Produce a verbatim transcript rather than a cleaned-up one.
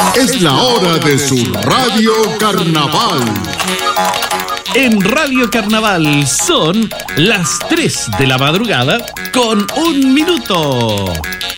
Es la hora de su Radio Carnaval. En Radio Carnaval son las tres de la madrugada con un minuto.